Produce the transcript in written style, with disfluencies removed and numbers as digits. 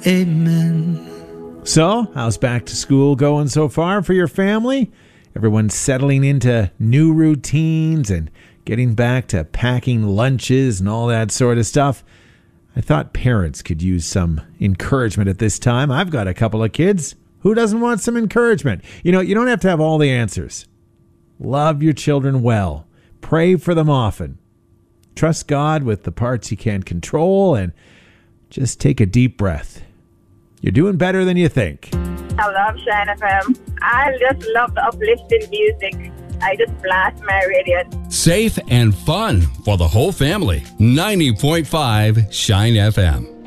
Amen. So, how's back to school going so far for your family? Everyone's settling into new routines and getting back to packing lunches and all that sort of stuff. I thought parents could use some encouragement at this time. I've got a couple of kids. Who doesn't want some encouragement? You don't have to have all the answers. Love your children well. Pray for them often. Trust God with the parts you can't control and just take a deep breath. You're doing better than you think. I love Shine FM. I just love the uplifting music. I just blast my radio. Safe and fun for the whole family. 90.5 Shine FM.